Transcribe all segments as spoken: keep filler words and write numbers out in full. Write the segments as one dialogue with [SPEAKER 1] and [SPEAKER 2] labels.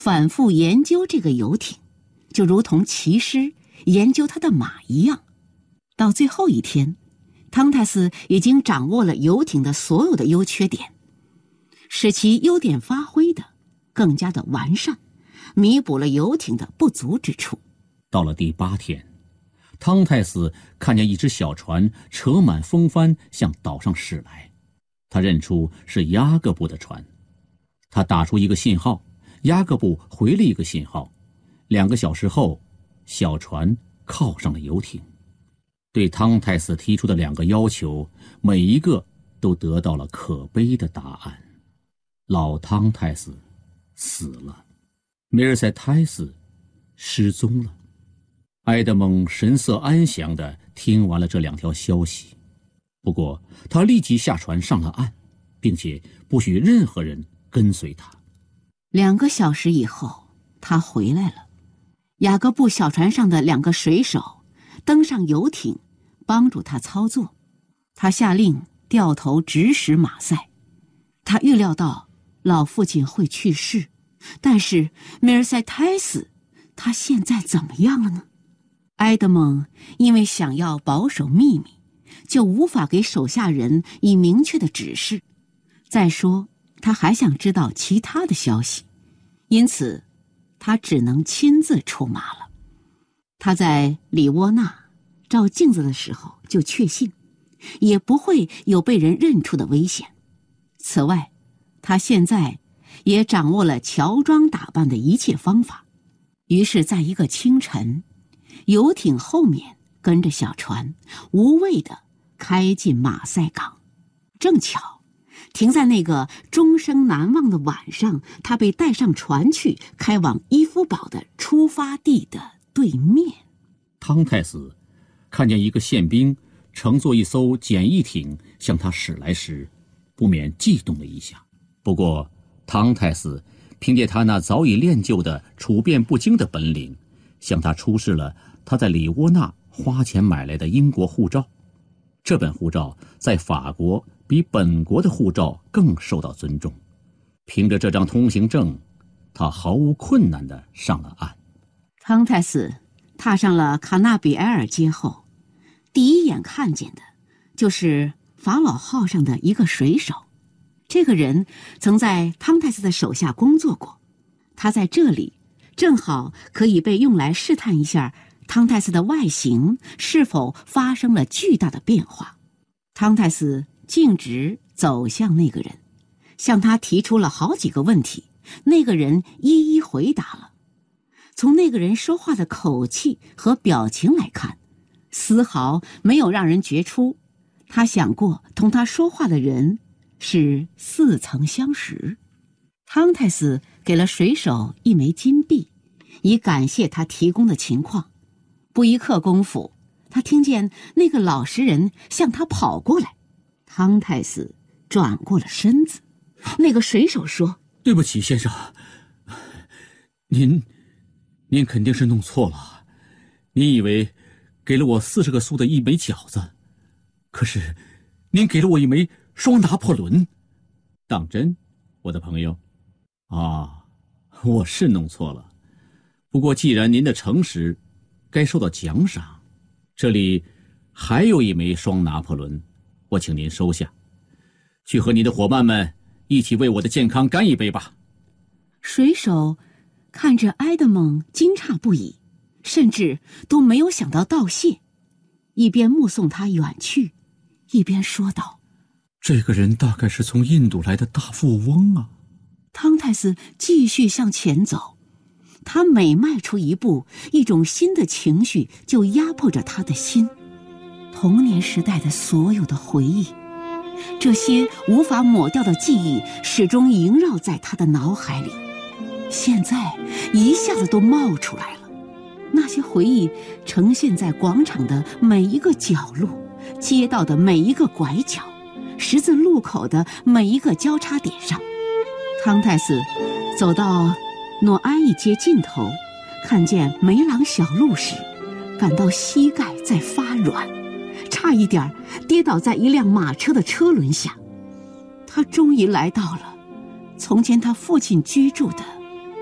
[SPEAKER 1] 反复研究这个游艇，就如同骑师研究他的马一样。到最后一天，汤泰斯已经掌握了游艇的所有的优缺点，使其优点发挥的更加的完善，弥补了游艇的不足之处。
[SPEAKER 2] 到了第八天，汤泰斯看见一只小船扯满风帆向岛上驶来，他认出是雅各布的船。他打出一个信号，雅各布回了一个信号。两个小时后，小船靠上了游艇。对汤泰斯提出的两个要求，每一个都得到了可悲的答案。老汤泰斯死了，梅尔塞泰斯失踪了。埃德蒙神色安详地听完了这两条消息，不过他立即下船上了岸，并且不许任何人跟随他。
[SPEAKER 1] 两个小时以后，他回来了。雅各布小船上的两个水手登上游艇，帮助他操作。他下令掉头直驶马赛。他预料到老父亲会去世，但是梅尔塞泰斯他现在怎么样了呢？埃德蒙因为想要保守秘密，就无法给手下人以明确的指示。再说他还想知道其他的消息，因此他只能亲自出马了。他在里沃纳照镜子的时候就确信，也不会有被人认出的危险。此外，他现在也掌握了乔装打扮的一切方法。于是在一个清晨，游艇后面跟着小船无畏地开进马赛港。正巧停在那个终生难忘的晚上，他被带上船去开往伊夫堡的出发地的对面。
[SPEAKER 2] 汤泰斯看见一个宪兵乘坐一艘简易艇向他驶来时，不免悸动了一下。不过汤泰斯凭借他那早已练就的处变不惊的本领，向他出示了他在里沃纳花钱买来的英国护照。这本护照在法国比本国的护照更受到尊重。凭着这张通行证，他毫无困难地上了岸。
[SPEAKER 1] 汤泰斯踏上了卡纳比埃尔街后，第一眼看见的就是法老号上的一个水手。这个人曾在汤泰斯的手下工作过，他在这里正好可以被用来试探一下汤泰斯的外形是否发生了巨大的变化。汤泰斯径直走向那个人，向他提出了好几个问题，那个人一一回答了。从那个人说话的口气和表情来看，丝毫没有让人觉出他想过同他说话的人是似曾相识。汤泰斯给了水手一枚金币，以感谢他提供的情况。不一刻功夫，他听见那个老实人向他跑过来。汤泰斯转过了身子。那个水手说：
[SPEAKER 2] 对不起，先生，您您肯定是弄错了。您以为给了我四十个苏的一枚饺子，可是您给了我一枚双拿破仑。当真，我的朋友？啊，我是弄错了。不过既然您的诚实该受到奖赏，这里还有一枚双拿破仑，我请您收下，去和你的伙伴们一起为我的健康干一杯吧。
[SPEAKER 1] 水手看着埃德蒙惊诧不已，甚至都没有想到道谢，一边目送他远去，一边说道：
[SPEAKER 2] 这个人大概是从印度来的大富翁啊。
[SPEAKER 1] 汤泰斯继续向前走，他每迈出一步，一种新的情绪就压迫着他的心。童年时代的所有的回忆，这些无法抹掉的记忆始终萦绕在他的脑海里，现在一下子都冒出来了。那些回忆呈现在广场的每一个角落，街道的每一个拐角，十字路口的每一个交叉点上。汤泰斯走到诺安一街尽头，看见梅朗小路时，感到膝盖在发软，差一点跌倒在一辆马车的车轮下。他终于来到了从前他父亲居住的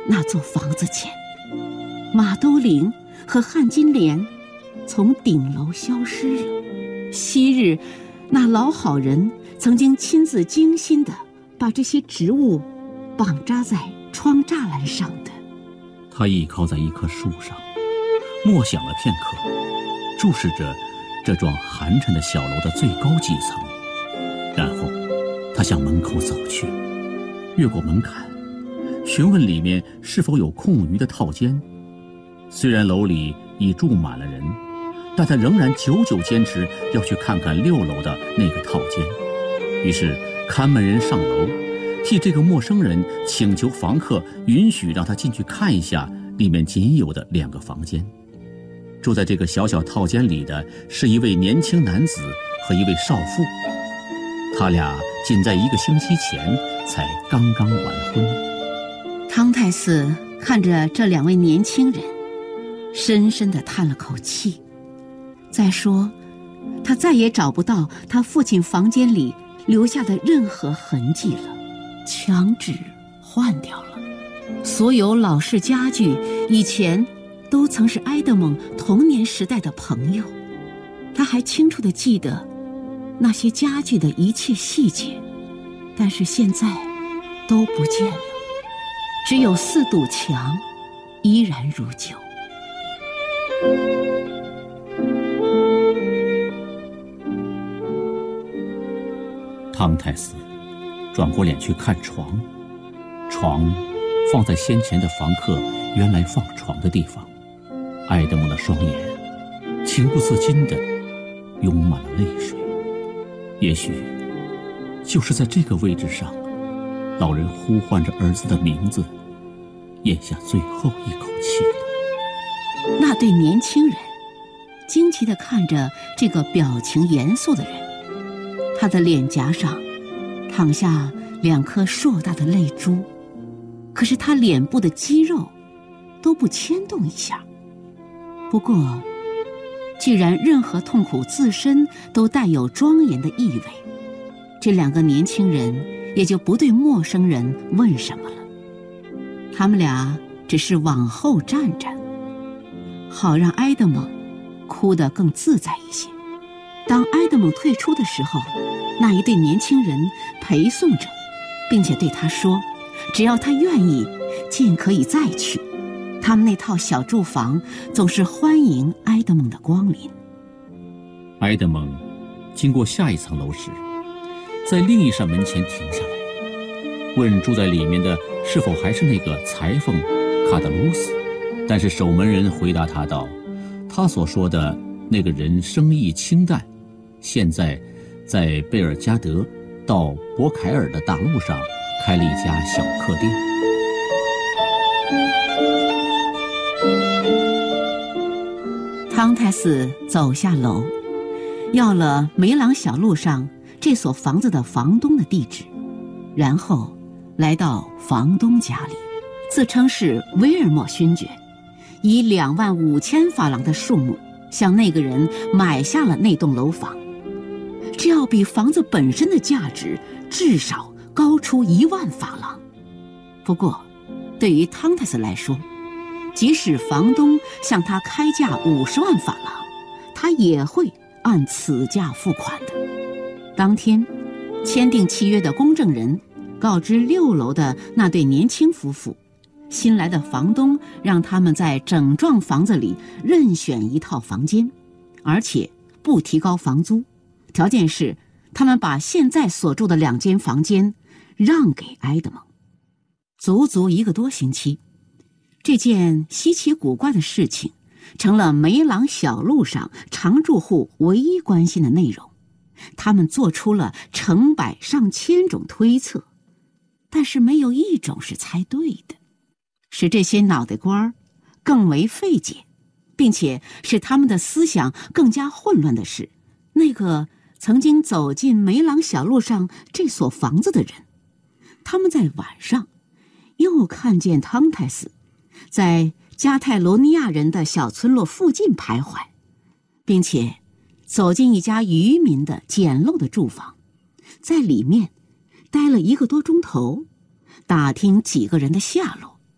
[SPEAKER 1] 那座房子前，马兜铃和旱金莲从顶楼消失了。昔日那老好人曾经亲自精心地把这些植物绑扎在窗栅栏上的。
[SPEAKER 2] 他倚靠在一棵树上，默想了片刻，注视着这幢寒碜的小楼的最高几层，然后他向门口走去，越过门槛，询问里面是否有空余的套间。虽然楼里已住满了人，但他仍然久久坚持要去看看六楼的那个套间。于是看门人上楼，替这个陌生人请求房客允许让他进去看一下里面仅有的两个房间。住在这个小小套间里的是一位年轻男子和一位少妇，他俩仅在一个星期前才刚刚完婚。
[SPEAKER 1] 汤太寺看着这两位年轻人，深深地叹了口气。再说，他再也找不到他父亲房间里留下的任何痕迹了，墙纸换掉了，所有老式家具以前都曾是埃德蒙童年时代的朋友，他还清楚地记得那些家具的一切细节，但是现在都不见了，只有四堵墙依然如旧。
[SPEAKER 2] 汤太斯转过脸去看床，床放在先前的房客原来放床的地方。埃德蒙的双眼情不自禁地涌满了泪水。也许就是在这个位置上，老人呼唤着儿子的名字，咽下最后一口气了。
[SPEAKER 1] 那对年轻人惊奇地看着这个表情严肃的人，他的脸颊上淌下两颗硕大的泪珠，可是他脸部的肌肉都不牵动一下。不过既然任何痛苦自身都带有庄严的意味，这两个年轻人也就不对陌生人问什么了。他们俩只是往后站站，好让埃德蒙哭得更自在一些。当埃德蒙退出的时候，那一对年轻人陪送着，并且对他说，只要他愿意，尽可以再去。他们那套小住房总是欢迎埃德蒙的光临。
[SPEAKER 2] 埃德蒙经过下一层楼时，在另一扇门前停下来，问住在里面的是否还是那个裁缝卡德鲁斯。但是守门人回答他道，他所说的那个人生意清淡，现在在贝尔加德到博凯尔的大路上开了一家小客店。
[SPEAKER 1] 汤太斯走下楼，要了梅朗小路上这所房子的房东的地址，然后来到房东家里，自称是威尔莫勋爵，以两万五千法郎的数目向那个人买下了那栋楼房，这要比房子本身的价值至少高出一万法郎。不过对于汤太斯来说，即使房东向他开价五十万法郎，他也会按此价付款的。当天签订契约的公证人告知六楼的那对年轻夫妇，新来的房东让他们在整幢房子里任选一套房间，而且不提高房租，条件是他们把现在所住的两间房间让给埃德蒙。足足一个多星期，这件稀奇古怪的事情成了梅朗小路上常住户唯一关心的内容。他们做出了成百上千种推测，但是没有一种是猜对的。使这些脑袋瓜更为费解，并且使他们的思想更加混乱的是，那个曾经走进梅朗小路上这所房子的人，他们在晚上又看见汤太斯在加泰罗尼亚人的小村落附近徘徊，并且走进一家渔民的简陋的住房，在里面待了一个多钟头，打听几个人的下落。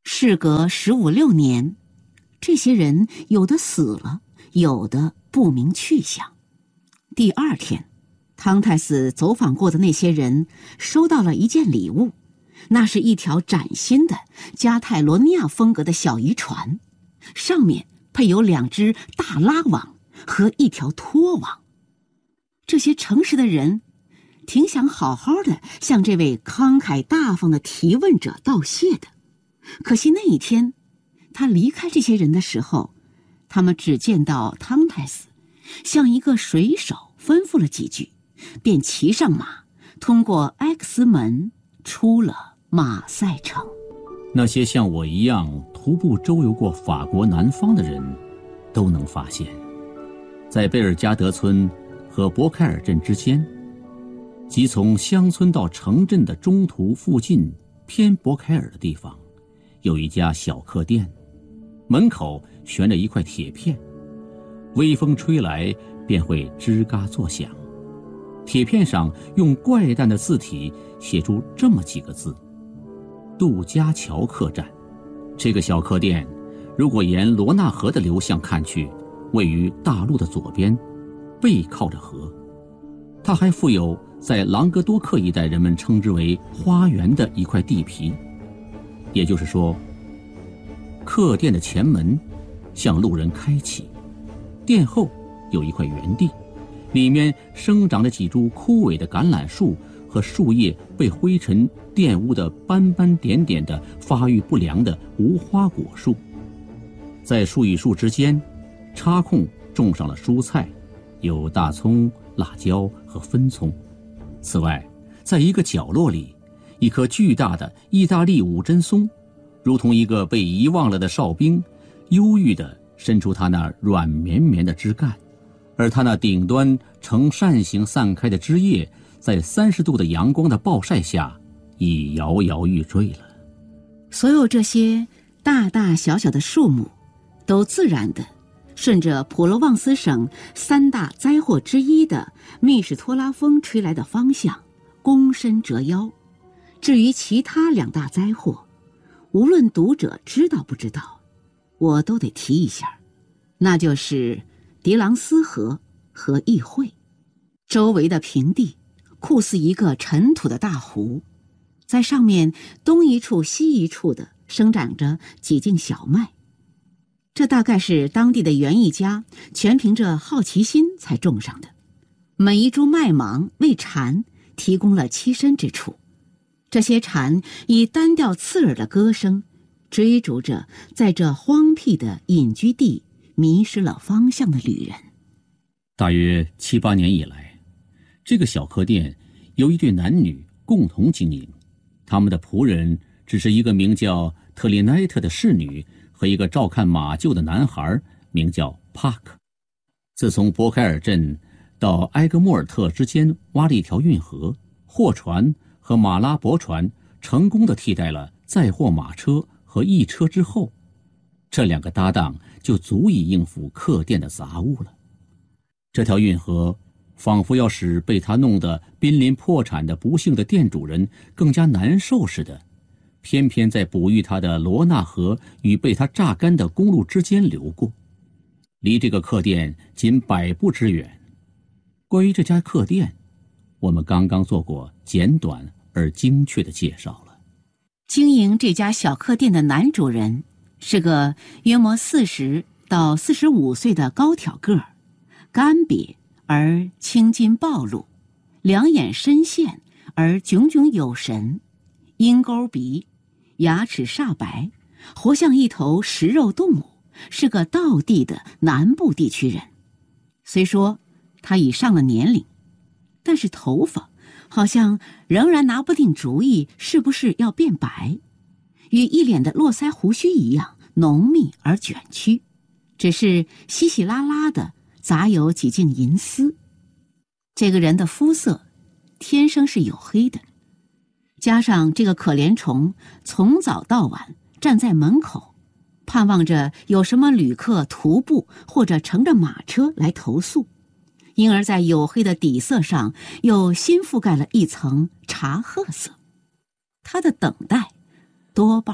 [SPEAKER 1] 事隔十五六年，这些人有的死了，有的不明去向。第二天，汤太斯走访过的那些人收到了一件礼物，那是一条崭新的加泰罗尼亚风格的小渔船，上面配有两只大拉网和一条拖网。这些诚实的人挺想好好的向这位慷慨大方的提问者道谢的，可惜那一天他离开这些人的时候，他们只见到汤太斯向一个水手吩咐了几句，便骑上马，通过 X 门出了马赛城。
[SPEAKER 2] 那些像我一样徒步周游过法国南方的人都能发现，在贝尔加德村和博凯尔镇之间，即从乡村到城镇的中途附近偏博凯尔的地方，有一家小客店，门口悬着一块铁片，微风吹来便会吱嘎作响。铁片上用怪诞的字体写出这么几个字：杜家桥客栈。这个小客店如果沿罗纳河的流向看去，位于大路的左边，背靠着河。它还附有在朗格多克一带人们称之为花园的一块地皮，也就是说，客店的前门向路人开启，店后有一块园地，里面生长着几株枯萎的橄榄树和树叶被灰尘玷污的斑斑点点的发育不良的无花果树。在树与树之间插空种上了蔬菜，有大葱、辣椒和分葱。此外，在一个角落里，一棵巨大的意大利五针松如同一个被遗忘了的哨兵，忧郁地伸出它那软绵绵的枝干，而它那顶端呈扇形散开的枝叶在三十度的阳光的暴晒下已摇摇欲坠了。
[SPEAKER 1] 所有这些大大小小的树木都自然地顺着普罗旺斯省三大灾祸之一的密室托拉风吹来的方向躬身折腰。至于其他两大灾祸，无论读者知道不知道，我都得提一下，那就是狄朗斯河和议会。周围的平地酷似一个尘土的大湖，在上面东一处西一处的生长着几茎小麦，这大概是当地的园艺家全凭着好奇心才种上的。每一株麦芒为蝉提供了栖身之处，这些蝉以单调刺耳的歌声追逐着在这荒僻的隐居地迷失了方向的旅人。
[SPEAKER 2] 大约七八年以来，这个小客店由一对男女共同经营，他们的仆人只是一个名叫特里奈特的侍女和一个照看马厩的男孩，名叫帕克。自从博凯尔镇到埃格莫尔特之间挖了一条运河，货船和马拉驳船成功地替代了载货马车和驿车之后，这两个搭档就足以应付客店的杂物了。这条运河仿佛要使被他弄得濒临破产的不幸的店主人更加难受似的，偏偏在哺育他的罗纳河与被他榨干的公路之间流过，离这个客店仅百步之远。关于这家客店，我们刚刚做过简短而精确的介绍了。
[SPEAKER 1] 经营这家小客店的男主人是个约莫四十到四十五岁的高挑个儿，干瘪而青筋暴露，两眼深陷而炯炯有神，鹰钩鼻，牙齿煞白，活像一头食肉动物，是个道地的南部地区人。虽说他已上了年龄，但是头发好像仍然拿不定主意是不是要变白，与一脸的络腮胡须一样浓密而卷曲，只是稀稀拉拉的杂有几茎银丝。这个人的肤色天生是黝黑的，加上这个可怜虫从早到晚站在门口，盼望着有什么旅客徒步或者乘着马车来投宿，因而在黝黑的底色上又新覆盖了一层茶褐色。他的等待多半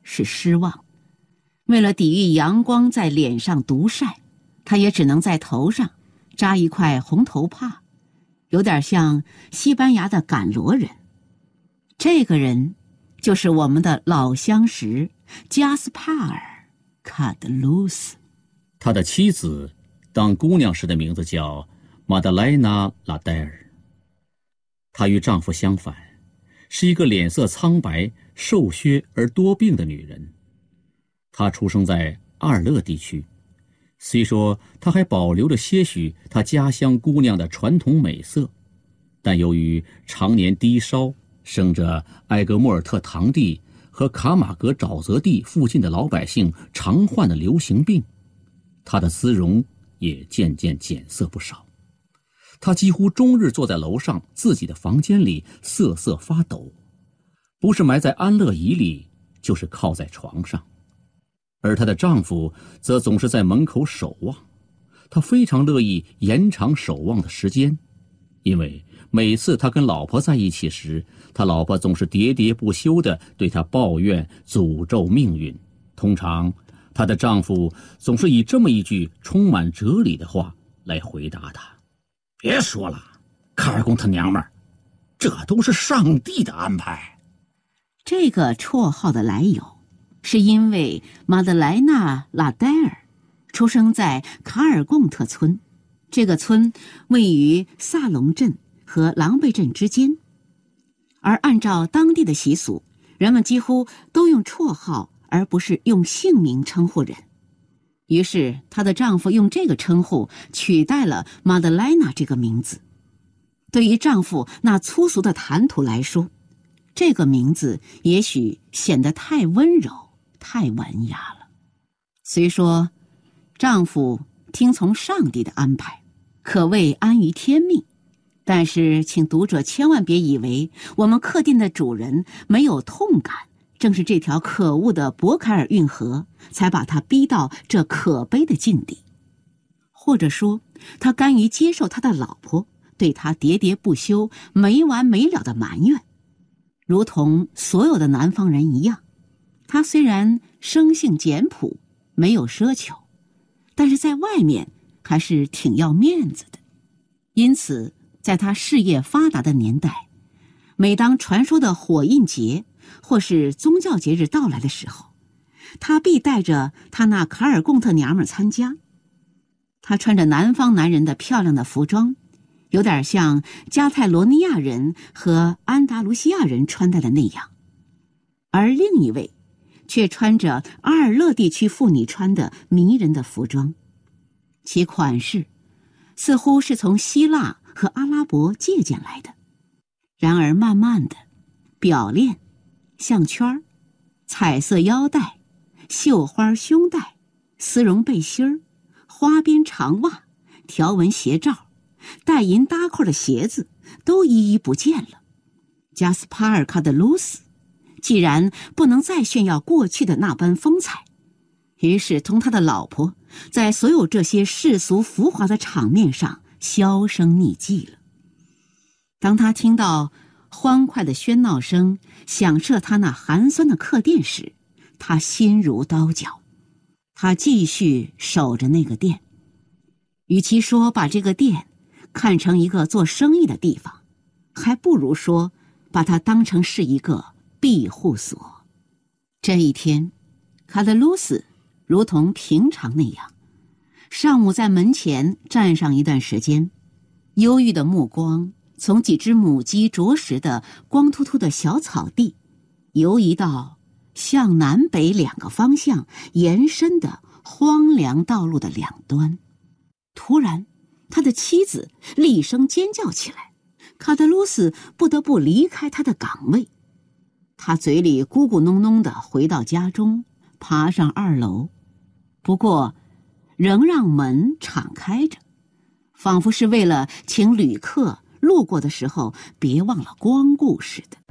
[SPEAKER 1] 是失望。为了抵御阳光在脸上毒晒，他也只能在头上扎一块红头帕，有点像西班牙的赶罗人。这个人就是我们的老相识加斯帕尔·卡德鲁斯。
[SPEAKER 2] 他的妻子当姑娘时的名字叫玛德莱娜·拉戴尔。她与丈夫相反，是一个脸色苍白、瘦削而多病的女人。她出生在阿尔勒地区，虽说她还保留着些许她家乡姑娘的传统美色，但由于常年低烧，生着埃格莫尔特堂地和卡马格沼泽地附近的老百姓常患的流行病，她的姿容也渐渐减色不少。她几乎终日坐在楼上自己的房间里瑟瑟发抖，不是埋在安乐椅里，就是靠在床上。而她的丈夫则总是在门口守望，他非常乐意延长守望的时间，因为每次他跟老婆在一起时，他老婆总是喋喋不休地对他抱怨、诅咒命运。通常她的丈夫总是以这么一句充满哲理的话来回答她：别说了，卡尔贡他娘们儿，这都是上帝的安排。
[SPEAKER 1] 这个绰号的来由是因为玛德莱娜·拉戴尔出生在卡尔贡特村，这个村位于萨隆镇和狼狈镇之间，而按照当地的习俗，人们几乎都用绰号而不是用姓名称呼人。于是她的丈夫用这个称呼取代了玛德莱娜这个名字。对于丈夫那粗俗的谈吐来说，这个名字也许显得太温柔、太文雅了。虽说丈夫听从上帝的安排，可谓安于天命，但是请读者千万别以为我们客店的主人没有痛感，正是这条可恶的博凯尔运河才把他逼到这可悲的境地。或者说，他甘于接受他的老婆对他喋喋不休、没完没了的埋怨。如同所有的南方人一样，他虽然生性简朴，没有奢求，但是在外面还是挺要面子的。因此在他事业发达的年代，每当传说的火印节或是宗教节日到来的时候，他必带着他那卡尔贡特娘们参加。他穿着南方男人的漂亮的服装，有点像加泰罗尼亚人和安达卢西亚人穿戴的那样，而另一位却穿着阿尔勒地区妇女穿的迷人的服装，其款式似乎是从希腊和阿拉伯借鉴来的。然而慢慢的，表链、项圈、彩色腰带、绣花胸带、丝绒背心儿、花边长袜、条纹鞋罩、带银搭扣的鞋子都一一不见了。加斯帕尔·卡德鲁斯既然不能再炫耀过去的那般风采，于是同他的老婆在所有这些世俗浮华的场面上销声匿迹了。当他听到欢快的喧闹声响彻他那寒酸的客店时，他心如刀绞。他继续守着那个店，与其说把这个店看成一个做生意的地方，还不如说把它当成是一个庇护所。这一天，卡德鲁斯如同平常那样，上午在门前站上一段时间，忧郁的目光从几只母鸡啄食的光秃秃的小草地游移到向南北两个方向延伸的荒凉道路的两端。突然，他的妻子厉声尖叫起来，卡德鲁斯不得不离开他的岗位。他嘴里咕咕哝哝地回到家中，爬上二楼，不过仍让门敞开着，仿佛是为了请旅客路过的时候别忘了光顾似的。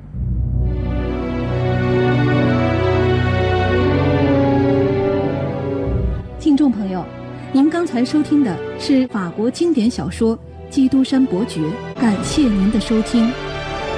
[SPEAKER 3] 听众朋友，您刚才收听的是法国经典小说《基督山伯爵》，感谢您的收听。